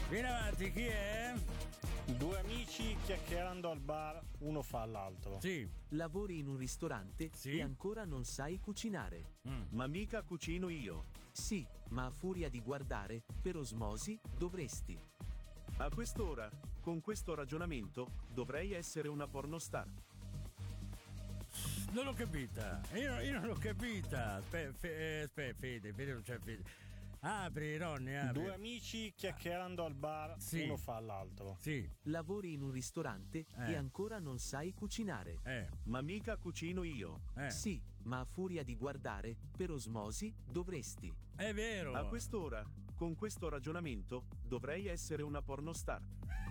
Vieni avanti, chi è? Due amici chiacchierando al bar, uno fa all'altro. Sì. Lavori in un ristorante e ancora non sai cucinare. Ma mica cucino io. Sì, ma a furia di guardare, per osmosi, dovresti. A quest'ora, con questo ragionamento, dovrei essere una pornostar. Non l'ho capita. Io non l'ho capita. Aspetta, Fede non c'è Fede. Apri, Ronny, apri. Due amici chiacchierando al bar, uno fa all'altro. Sì. Lavori in un ristorante e ancora non sai cucinare. Ma mica cucino io. Sì, ma a furia di guardare, per osmosi, dovresti. È vero. A quest'ora, con questo ragionamento, dovrei essere una pornostar.